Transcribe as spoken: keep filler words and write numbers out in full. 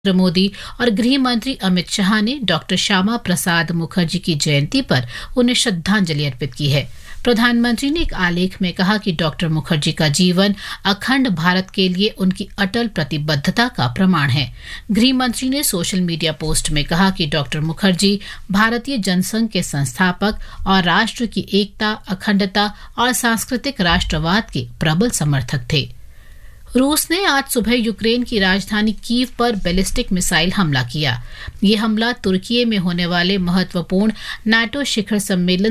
नरेंद्र मोदी और गृह मंत्री अमित शाह ने डॉक्टर श्यामा प्रसाद मुखर्जी की जयंती पर उन्हें श्रद्धांजलि अर्पित की है। प्रधानमंत्री ने एक आलेख में कहा कि डॉक्टर मुखर्जी का जीवन अखंड भारत के लिए उनकी अटल प्रतिबद्धता का प्रमाण है। गृह मंत्री ने सोशल मीडिया पोस्ट में कहा कि डॉक्टर मुखर्जी भारतीय जनसंघ के संस्थापक और राष्ट्र की एकता, अखंडता और सांस्कृतिक राष्ट्रवाद के प्रबल समर्थक थे। रूस ने आज सुबह यूक्रेन की राजधानी कीव पर बैलिस्टिक मिसाइल हमला किया। ये हमला तुर्की में होने वाले महत्वपूर्ण नाटो शिखर सम्मेलन